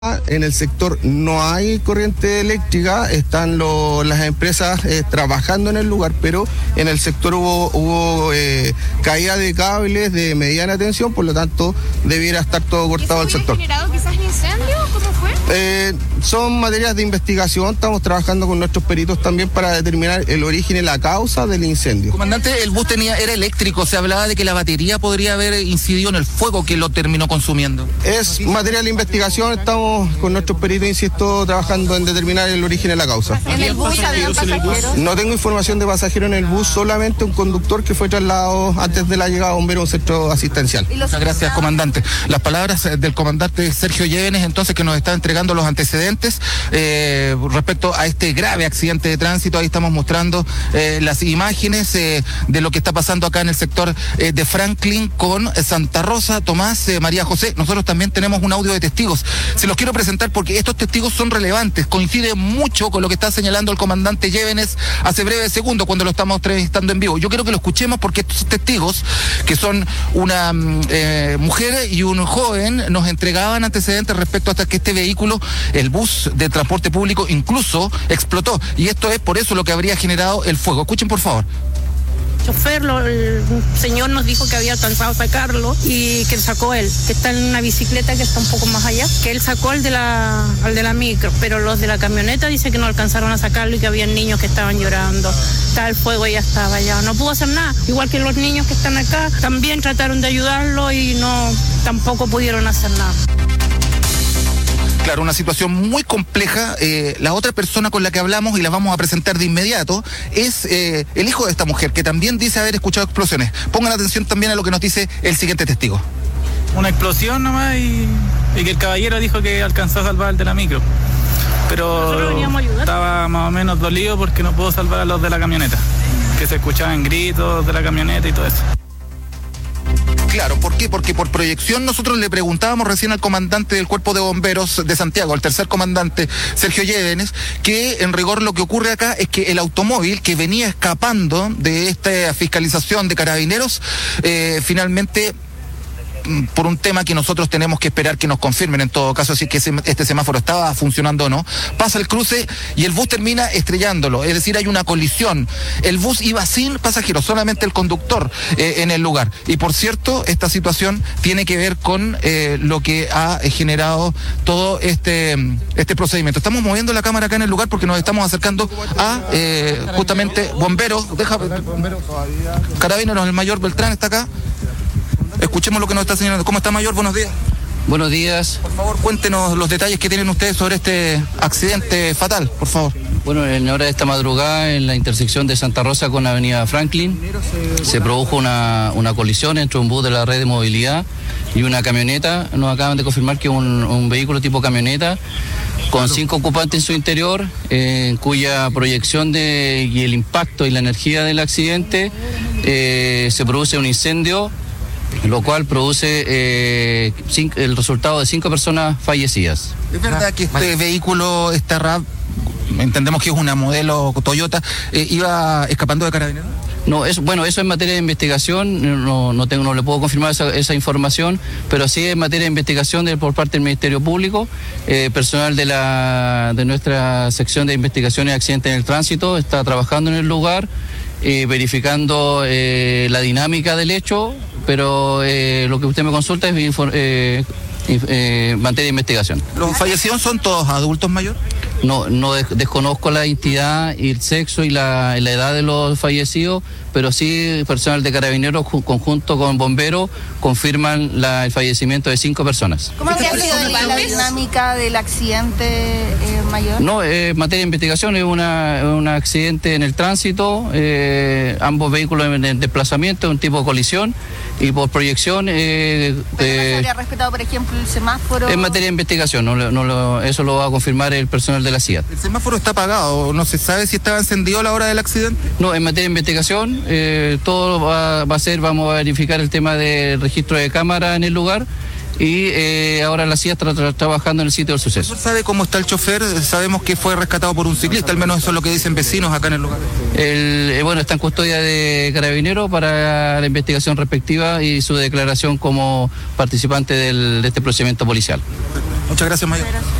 En el sector no hay corriente eléctrica, están las empresas trabajando en el lugar, pero en el sector hubo caída de cables de mediana tensión, por lo tanto debiera estar todo cortado el sector. ¿Generado quizás incendio? ¿Cómo fue? Son materias de investigación, estamos trabajando con nuestros peritos también para determinar el origen y la causa del incendio. Comandante, el bus era eléctrico, se hablaba de que la batería podría haber incidido en el fuego que lo terminó consumiendo. Es material de investigación, estamos con nuestros peritos, insisto, trabajando en determinar el origen y la causa. ¿En el bus habían pasajeros? No tengo información de pasajeros en el bus, solamente un conductor que fue trasladado antes de la llegada de bomberos a un centro asistencial. Muchas gracias, comandante. Las palabras del comandante Sergio Llévenes, entonces, que nos está entregando los antecedentes respecto a este grave accidente de tránsito. Ahí estamos mostrando las imágenes de lo que está pasando acá en el sector de Franklin con Santa Rosa, Tomás, María José. Nosotros también tenemos un audio de testigos. Se los quiero presentar porque estos testigos son relevantes, coincide mucho con lo que está señalando el comandante Llévenes hace breves segundos cuando lo estamos entrevistando en vivo. Yo quiero que lo escuchemos porque estos testigos, que son una mujer y un joven, nos entregaban antecedentes respecto hasta que este vehículo, el bus de transporte público, incluso explotó, y esto es por eso lo que habría generado el fuego. Escuchen, por favor. Chofer, el señor nos dijo que había alcanzado a sacarlo y que sacó él, que está en una bicicleta que está un poco más allá, que él sacó al de la micro, pero los de la camioneta dice que no alcanzaron a sacarlo y que había niños que estaban llorando. Estaba el fuego y ya estaba allá, no pudo hacer nada. Igual que los niños que están acá, también trataron de ayudarlo y tampoco pudieron hacer nada. Claro, una situación muy compleja. La otra persona con la que hablamos, y la vamos a presentar de inmediato, es el hijo de esta mujer, que también dice haber escuchado explosiones. Pongan atención también a lo que nos dice el siguiente testigo. Una explosión nomás y que el caballero dijo que alcanzó a salvar al de la micro. Pero estaba más o menos dolido porque no pudo salvar a los de la camioneta, que se escuchaban gritos de la camioneta y todo eso. Claro, ¿por qué? Porque por proyección nosotros le preguntábamos recién al comandante del Cuerpo de Bomberos de Santiago, al tercer comandante Sergio Llévenes, que en rigor lo que ocurre acá es que el automóvil que venía escapando de esta fiscalización de carabineros, finalmente, por un tema que nosotros tenemos que esperar que nos confirmen en todo caso si es que este semáforo estaba funcionando o no, pasa el cruce y el bus termina estrellándolo, es decir, hay una colisión. El bus iba sin pasajeros, solamente el conductor en el lugar. Y por cierto, esta situación tiene que ver con lo que ha generado todo este procedimiento. Estamos moviendo la cámara acá en el lugar porque nos estamos acercando a justamente bomberos, carabineros, el mayor Beltrán está acá. Escuchemos lo que nos está señalando. ¿Cómo está, mayor? Buenos días. Buenos días. Por favor, cuéntenos los detalles que tienen ustedes sobre este accidente fatal, por favor. Bueno, en la hora de esta madrugada, en la intersección de Santa Rosa con la avenida Franklin, se produjo una colisión entre un bus de la red de movilidad y una camioneta. Nos acaban de confirmar que un vehículo tipo camioneta con 5 ocupantes en su interior, cuya proyección y el impacto y la energía del accidente se produce un incendio, lo cual produce el resultado de 5 personas fallecidas. ¿Es verdad que este vehículo, esta RAV, entendemos que es una modelo Toyota, iba escapando de carabineros? No, eso es materia de investigación, no le puedo confirmar esa información, pero sí es materia de investigación por parte del Ministerio Público. Personal de nuestra sección de investigaciones de accidentes en el tránsito está trabajando en el lugar, verificando la dinámica del hecho, pero lo que usted me consulta es materia de investigación. ¿Los fallecidos son todos adultos mayores? No desconozco la identidad y el sexo y la edad de los fallecidos, pero sí personal de carabineros conjunto con bomberos confirman el fallecimiento de 5 personas. ¿Cómo habría sido la dinámica del accidente, mayor? No, materia de investigación, es un accidente en el tránsito, ambos vehículos en desplazamiento, un tipo de colisión, y por proyección... ¿Pero no se habría respetado, por ejemplo, el semáforo? Es materia de investigación, eso lo va a confirmar el personal de la CIA. ¿El semáforo está apagado? ¿No se sabe si estaba encendido a la hora del accidente? No, en materia de investigación, todo vamos a verificar el tema del registro de cámara en el lugar, y ahora la CIA está trabajando en el sitio del suceso. ¿Sabe cómo está el chofer? Sabemos que fue rescatado por un ciclista, al menos eso es lo que dicen vecinos acá en el lugar. Está en custodia de Carabineros para la investigación respectiva y su declaración como participante de este procedimiento policial. Muchas gracias, mayor.